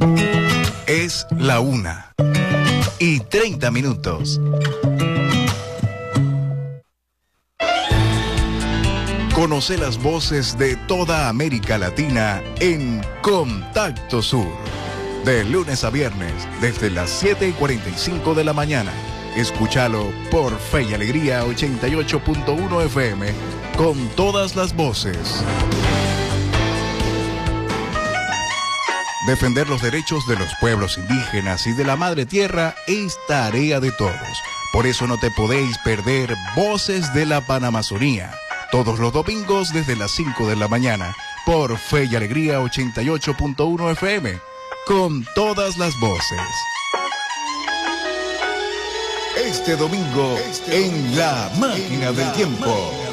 Es la 1:30. Conoce las voces de toda América Latina en Contacto Sur. De lunes a viernes, desde las 7:45 de la mañana. Escúchalo por Fe y Alegría 88.1 FM, con todas las voces. Defender los derechos de los pueblos indígenas y de la madre tierra es tarea de todos. Por eso no te podéis perder Voces de la Panamazonía, todos los domingos desde las 5 de la mañana, por Fe y Alegría 88.1 FM, con todas las voces. Este domingo, en La Máquina del Tiempo.